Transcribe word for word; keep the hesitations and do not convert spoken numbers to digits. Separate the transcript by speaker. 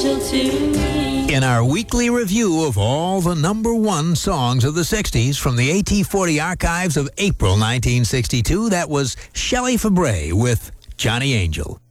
Speaker 1: angel to me.
Speaker 2: In our weekly review of all the number one songs of the sixties from the A T forty archives of April nineteen sixty-two, that was Shelley Fabares with Johnny Angel.